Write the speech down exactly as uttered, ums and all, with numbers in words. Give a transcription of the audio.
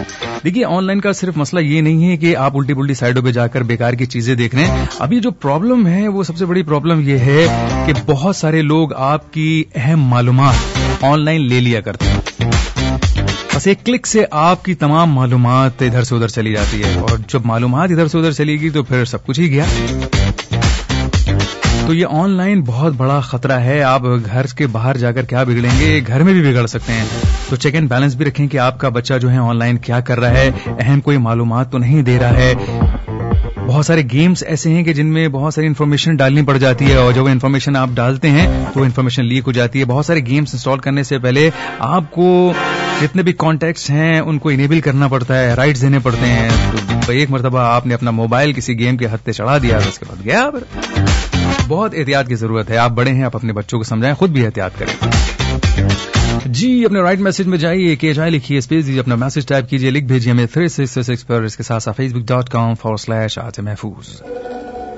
دیکھیے on line کا صرف مسئلہ یہ نہیں ہے کہ آپ الٹی پلٹی سائٹوں پہ جا کر بیکار کی چیزیں دیکھ رہے ہیں. ابھی جو پرابلم ہے وہ سب سے بڑی پرابلم یہ ہے کہ بہت سارے لوگ آپ کی اہم معلومات آن لائن لے لیا کرتے ہیں. بس ایک کلک سے آپ کی تمام معلومات ادھر سے ادھر چلی جاتی ہے, اور جب معلومات ادھر سے ادھر چلی گی تو پھر سب کچھ ہی گیا. تو یہ آن لائن بہت بڑا خطرہ ہے. آپ گھر کے باہر جا کر کیا بگڑیں گے, گھر میں بھی بگڑ سکتے ہیں. تو چیک اینڈ بیلنس بھی رکھیں کہ آپ کا بچہ جو ہے آن لائن کیا کر رہا ہے, اہم کوئی معلومات تو نہیں دے رہا ہے. بہت سارے گیمز ایسے ہیں کہ جن میں بہت ساری انفارمیشن ڈالنی پڑ جاتی ہے, اور جب وہ انفارمیشن آپ ڈالتے ہیں تو وہ انفارمیشن لیک ہو جاتی ہے. بہت سارے گیمز انسٹال کرنے سے پہلے آپ کو جتنے بھی کانٹیکٹس ہیں ان کو انیبل کرنا پڑتا ہے, رائٹس دینے پڑتے ہیں. تو ایک مرتبہ آپ نے اپنا موبائل کسی گیم کے ہتھے چڑھا دیا, اس کے بعد گیا. بہت احتیاط کی ضرورت ہے. آپ بڑے ہیں, آپ اپنے بچوں کو سمجھائیں, خود بھی احتیاط کریں. جی اپنے رائٹ میسج میں جائیے, کہ جائے لکھیے, اسپیس دیجیے, اپنا میسج ٹائپ کیجیے, لکھ بھیجیے ہمیں تھری سکس سکس پر. اس کے ساتھ ساتھ face book dot com for slash آج محفوظ.